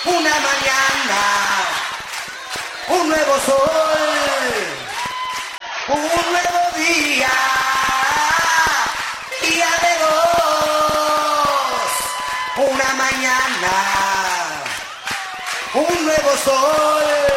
una mañana, un nuevo sol, un nuevo día, día de dos, una mañana, un nuevo sol.